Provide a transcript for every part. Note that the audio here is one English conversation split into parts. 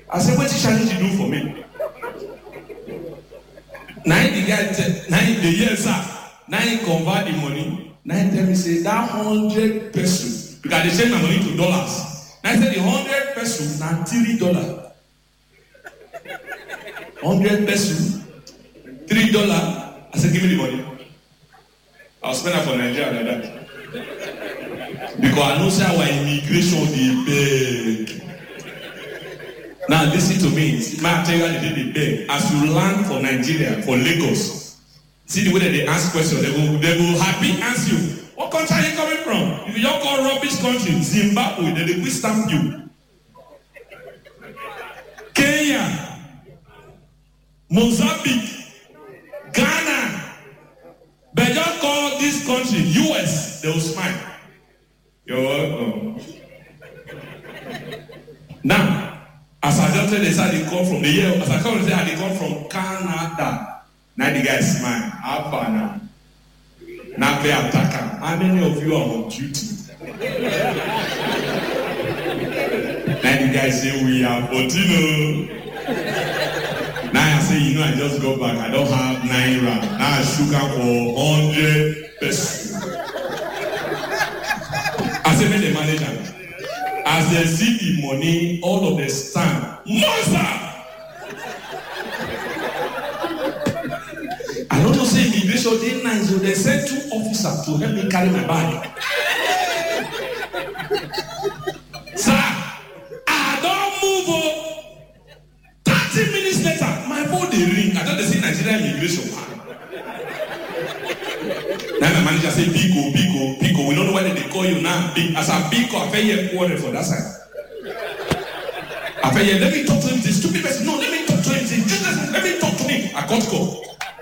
I said, what shall you do for me? Now the guy said, now the years are, now he convert the money. Now he tell me, say, that 100 pesos, because they change my money to dollars. Now I said, the 100 pesos, now $3. 100 pesos, $3. I said, give me the money. I'll spend that for Nigeria like that. Because I know say our immigration dey beg. Now listen to me. My tell you how they beg. As you land for Nigeria, for Lagos, see the way that they ask questions, they will happy answer you. What country are you coming from? If you don't call rubbish country, Zimbabwe, then they will stamp you. Kenya, Mozambique, Ghana. But just call this country US, they will smile. You're welcome. Now, as I just said, they said they come from the year. As I come to say, they come from Canada. Now the guys smile. How far now? Now play attacker. How many of you are on duty? Now the guys say we are 14. Now I say, you know, I just go back. I don't have 9 rand. Now I shook up for 100 pesos. I say, make the manager. As they see the money, all of them stand. Monster! I don't know, say immigration, they nice, so they send 2 officers to help me carry my bag. Sir, I don't move. 30 minutes later, my phone they ring. I thought they say Nigerian immigration. Now my manager say, Biko. We don't know whether they call you now. As a Biko, I feel here quarter for that side. I feel here, let me talk to him. This stupid person. No, let me talk to him. Let me talk to him. I got call.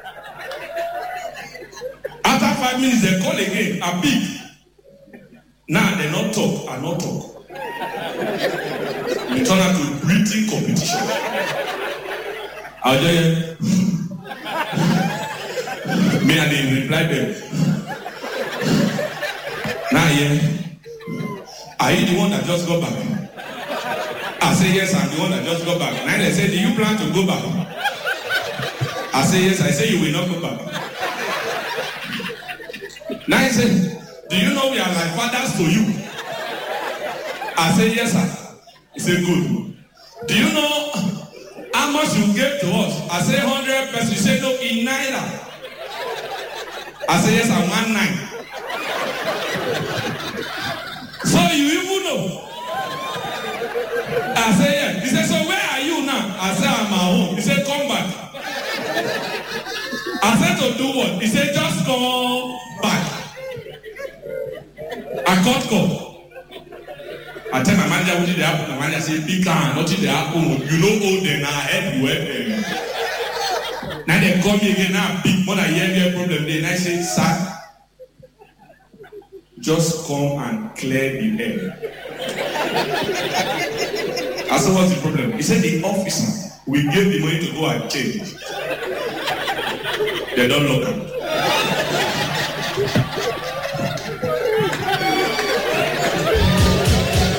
After 5 minutes, they call again. I big. Now they not talk. I not talk. We turn out to breathing competition. I'll tell you. Me and they reply them. Now, yeah. Are you the one that just got back? I say, yes, I'm the one that just got back. Now they say, do you plan to go back? I say, yes. I say, you will not go back. Now he said, do you know we are like fathers to you? I say, yes, sir. He said, good. Do you know how much you gave to us? I say, 100 pesos. He said, no, in naira. I say, yes, I'm 19. So you even know? I say, yeah. He said, so where are you now? I said, I'm at home. He said, come back. I said, to do what? He said, just come back. I call. I tell my manager what did happen. My manager say, big can, what did happen? You know, old them now, help you help them. Now they call me again, now big more than year problem. Then I say, sir, just come and clear the air. I said, what's the problem? He said, the officer, we gave the money to go and change. They don't look at.